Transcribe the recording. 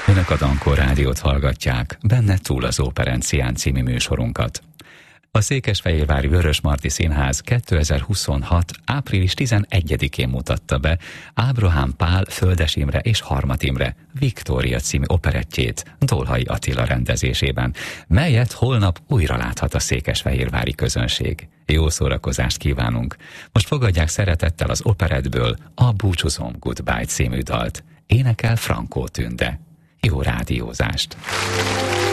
Önök a Dankó Rádiót hallgatják, benne Túl az Óperencián című műsorunkat. A Székesfehérvári Vörösmarty Színház 2026. április 11-én mutatta be Ábrahám Pál, Földes Imre és Harmat Imre Viktória című operettjét Dolhai Attila rendezésében, melyet holnap újra láthat a székesfehérvári közönség. Jó szórakozást kívánunk! Most fogadják szeretettel az operettből a Búcsúzom Goodbye című dalt. Énekel Frankó Tünde. Jó rádiózást!